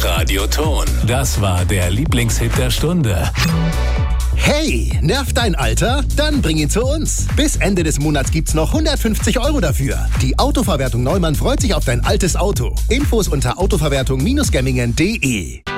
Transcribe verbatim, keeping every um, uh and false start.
Radioton. Das war der Lieblingshit der Stunde. Hey, nervt dein Alter? Dann bring ihn zu uns. Bis Ende des Monats gibt's noch hundertfünfzig Euro dafür. Die Autoverwertung Neumann freut sich auf dein altes Auto. Infos unter autoverwertung Bindestrich gemmingen punkt de.